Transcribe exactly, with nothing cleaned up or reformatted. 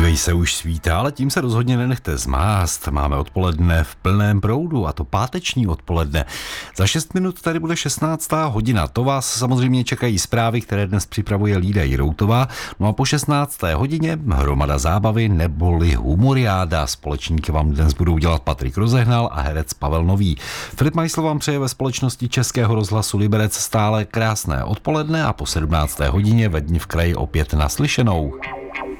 Podívej se, už svítá, ale tím se rozhodně nenechte zmást. Máme odpoledne v plném proudu, a to páteční odpoledne. Za šest minut tady bude šestnáctá hodina. To vás samozřejmě čekají zprávy, které dnes připravuje Lída Jiroutová. No a po šestnácté hodině hromada zábavy neboli humoriáda. Společníky vám dnes budou dělat Patrik Rozehnal a herec Pavel Nový. Filip Majsl vám přeje ve společnosti Českého rozhlasu Liberec stále krásné odpoledne a po sedmnácté hodině ve Dni v kraji opět naslyšenou.